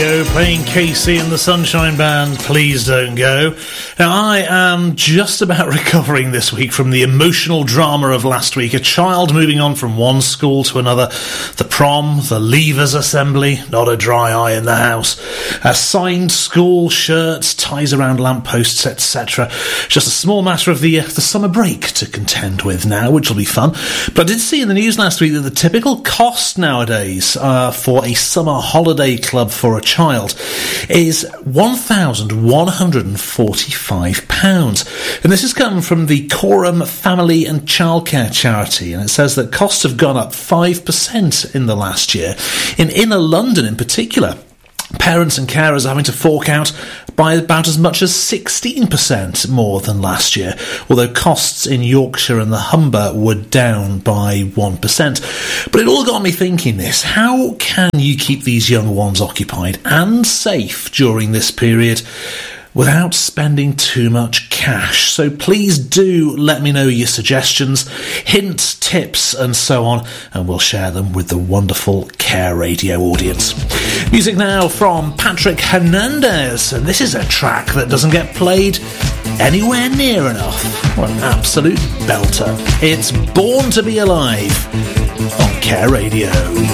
Playing Casey and the Sunshine Band, Please Don't Go. Now, I am just about recovering this week from the emotional drama of last week. A child moving on from one school to another. The prom, the leavers assembly, not a dry eye in the house. Signed school shirts, ties around lampposts, etc. Just a small matter of the summer break to contend with now, which will be fun. But I did see in the news last week that the typical cost nowadays for a summer holiday club for a child is £1,145. And this has come from the Coram Family and Childcare Charity, and it says that costs have gone up 5% in the last year. In inner London in particular, parents and carers are having to fork out by about as much as 16% more than last year, although costs in Yorkshire and the Humber were down by 1%. But it all got me thinking this: how can you keep these young ones occupied and safe during this period without spending too much cash? So please do let me know your suggestions, hints, tips and so on, and we'll share them with the wonderful Care Radio audience. Music now from Patrick Hernandez, and this is a track that doesn't get played anywhere near enough. What an absolute belter. It's Born to Be Alive on Care Radio.